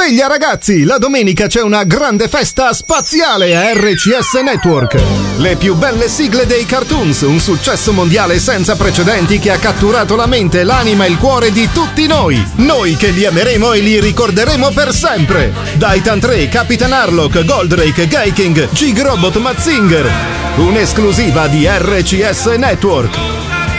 Sveglia ragazzi, la domenica c'è una grande festa spaziale a RCS Network. Le più belle sigle dei cartoons, un successo mondiale senza precedenti che ha catturato la mente, l'anima e il cuore di tutti noi. Noi che li ameremo e li ricorderemo per sempre. Daitan 3, Capitan Harlock, Goldrake, Gaiking, Gig Robot, Mazinger. Un'esclusiva di RCS Network.